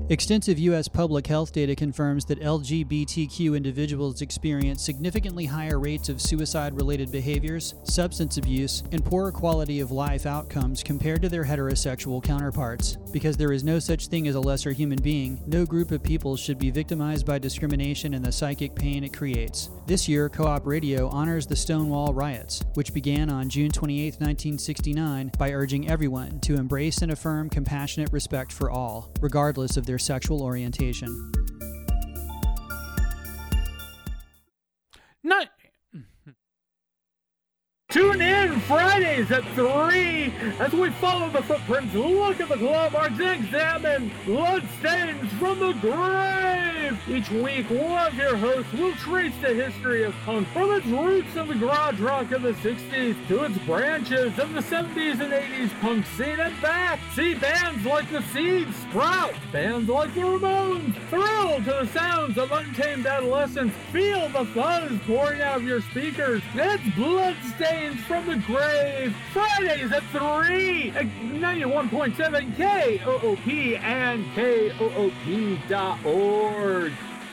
Extensive U.S. public health data confirms that LGBTQ individuals experience significantly higher rates of suicide-related behaviors, substance abuse, and poorer quality of life outcomes compared to their heterosexual counterparts. Because there is no such thing as a lesser human being, no group of people should be victimized by discrimination and the psychic pain it creates. This year, Co-op Radio honors the Stonewall Riots, which began on June 28, 1969, by urging everyone to embrace and affirm compassionate respect for all, regardless of their sexual orientation. Tune in Fridays at 3 as we follow the footprints, look at the claw marks, examine bloodstains from the grave. Each week, one of your hosts will trace the history of punk from its roots in the garage rock of the 60s to its branches of the 70s and 80s punk scene and back. See bands like The Seeds sprout, bands like the Ramones thrill to the sounds of Untamed Adolescence. Feel the fuzz pouring out of your speakers. It's Bloodstains from the Grave, Fridays at 3 at 91.7 KOOP and KOOP.org.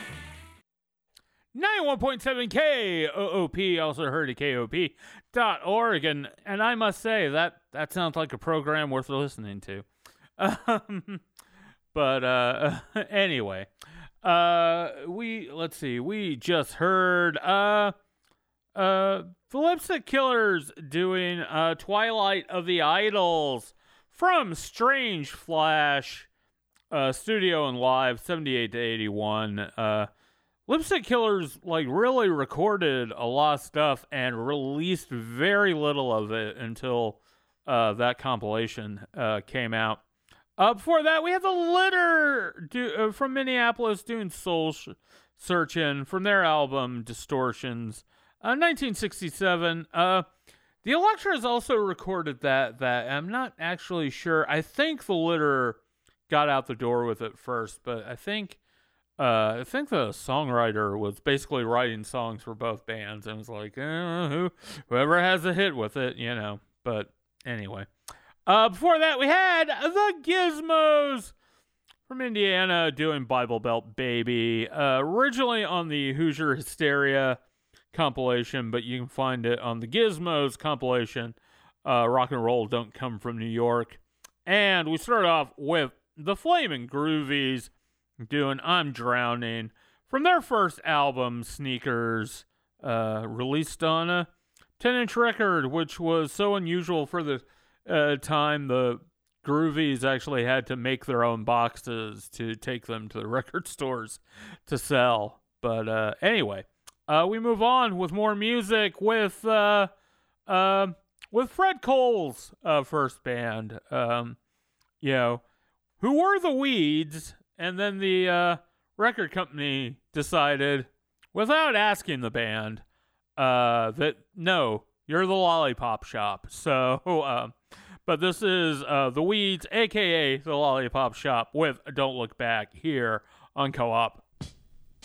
91.7 KOOP, also heard at KOP.org, and I must say that sounds like a program worth listening to. But anyway, we just heard the Lipstick Killers doing Twilight of the Idols from Strange Flash, studio and live, 78 to 81. Lipstick Killers really recorded a lot of stuff and released very little of it until that compilation came out. Before that, we had the Litter from Minneapolis doing Soul Searchin' from their album Distortions. 1967. The Electras also recorded that I'm not actually sure. I think the Litter got out the door with it first, but I think the songwriter was basically writing songs for both bands and was like, whoever has a hit with it, you know. But anyway, before that we had the Gizmos from Indiana doing Bible Belt Baby, originally on the Hoosier Hysteria compilation, but you can find it on the Gizmos compilation, Rock and Roll Don't Come From New York. And we start off with the Flamin' Groovies doing I'm Drowning from their first album, Sneakers, released on a 10-inch record, which was so unusual for the time. The Groovies actually had to make their own boxes to take them to the record stores to sell. But anyway, we move on with more music with Fred Cole's first band, who were the Weeds, and then the record company decided, without asking the band, that no, you're the Lollipop Shop. So, but this is the Weeds, aka the Lollipop Shop, with Don't Look Back here on Co-op